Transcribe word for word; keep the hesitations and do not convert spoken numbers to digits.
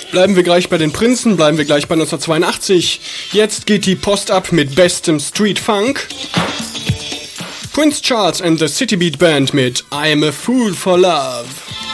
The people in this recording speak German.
Bleiben wir gleich bei den Prinzen, bleiben wir gleich bei neunzehnhundertzweiundachtzig. Jetzt geht die Post ab mit bestem Street Funk. Prince Charles and the City Beat Band mit I'm a Fool for Love.